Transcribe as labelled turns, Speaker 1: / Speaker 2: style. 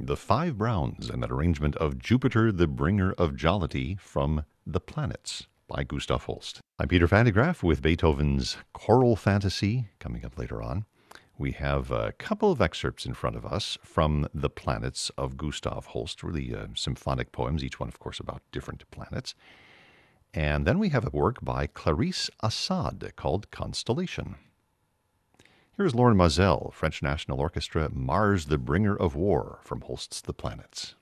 Speaker 1: The Five Browns and that arrangement of Jupiter, the Bringer of Jollity from The Planets by Gustav Holst. I'm Peter Van de Graaff with Beethoven's Choral Fantasy coming up later on. We have a couple of excerpts in front of us from The Planets of Gustav Holst, really symphonic poems, each one, of course, about different planets. And then we have a work by Clarisse Assad called Constellation. Here's Lauren Mazel, French National Orchestra, Mars, the Bringer of War, from Holst's The Planets.